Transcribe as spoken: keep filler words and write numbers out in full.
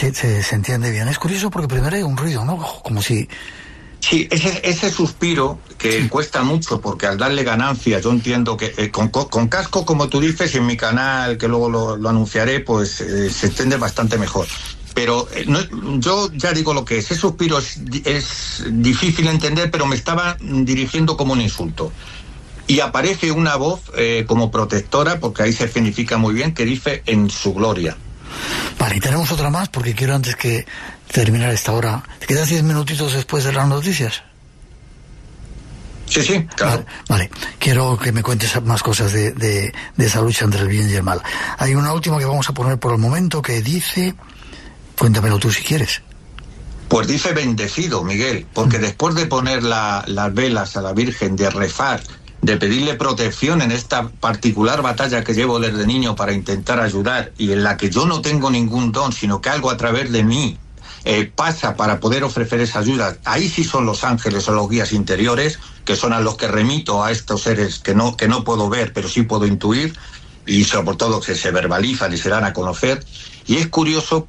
se, se, se entiende bien. Es curioso porque primero hay un ruido, ¿no? Como si... Sí, ese, ese suspiro que sí. cuesta mucho, porque al darle ganancias, yo entiendo que eh, con, con casco, como tú dices, en mi canal, que luego lo, lo anunciaré, pues eh, se entiende bastante mejor. Pero eh, no, yo ya digo lo que es, ese suspiro es, es difícil de entender, pero me estaba dirigiendo como un insulto. Y aparece una voz eh, como protectora, porque ahí se significa muy bien, que dice en su gloria. Vale, y tenemos otra más, porque quiero antes que terminar esta hora. ¿Te quedas diez minutitos después de las noticias? Sí, sí, claro. Vale, vale. Quiero que me cuentes más cosas de, de, de esa lucha entre el bien y el mal. Hay una última que vamos a poner por el momento que dice... Cuéntamelo tú si quieres. Pues dice bendecido, Miguel, porque mm. después de poner la, las velas a la Virgen, de rezar, de pedirle protección en esta particular batalla que llevo desde niño para intentar ayudar, y en la que yo no tengo ningún don, sino que algo a través de mí eh, pasa para poder ofrecer esa ayuda. Ahí sí son los ángeles o los guías interiores, que son a los que remito, a estos seres que no, que no puedo ver, pero sí puedo intuir, y sobre todo que se verbalizan y se dan a conocer. Y es curioso